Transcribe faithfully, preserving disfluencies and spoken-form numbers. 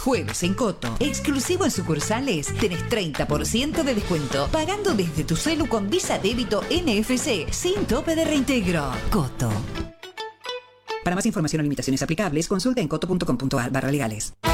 jueves en Coto. Exclusivo en sucursales, tenés treinta por ciento de descuento. Pagando desde tu celu con Visa Débito N F C, sin tope de reintegro. Coto. Para más información o limitaciones aplicables, consulta en coto punto com punto ar barra legales.